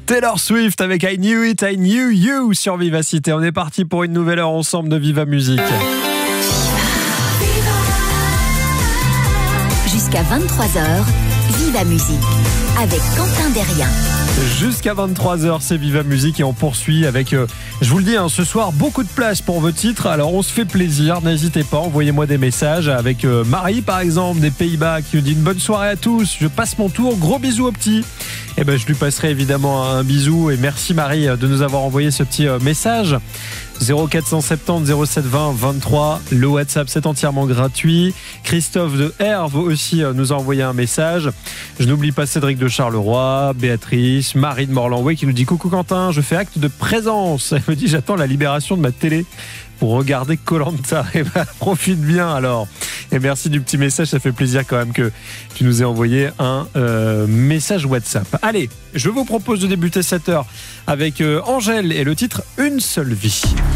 Taylor Swift avec I Knew It, I Knew You sur Vivacité. On est parti pour une nouvelle heure ensemble de Viva Musique. Jusqu'à 23h, Viva Musique avec Quentin Derrien. Jusqu'à 23h, c'est Viva Musique et on poursuit avec, je vous le dis, ce soir, beaucoup de place pour vos titres. Alors on se fait plaisir, n'hésitez pas, envoyez-moi des messages avec Marie par exemple des Pays-Bas qui nous dit une bonne soirée à tous, je passe mon tour, gros bisous au petit. Et je lui passerai évidemment un bisou et merci Marie de nous avoir envoyé ce petit message. 0470 0720 23, le WhatsApp c'est entièrement gratuit. Christophe de Herve aussi nous a envoyé un message. Je n'oublie pas Cédric de Charleroi, Béatrice, Marie de Morlanway qui nous dit coucou Quentin, je fais acte de présence. Elle me dit j'attends la libération de ma télé pour regarder Koh-Lanta. Profite bien alors. Et merci du petit message, ça fait plaisir quand même que tu nous aies envoyé un message WhatsApp. Allez, je vous propose de débuter cette heure avec Angèle et le titre Une seule vie.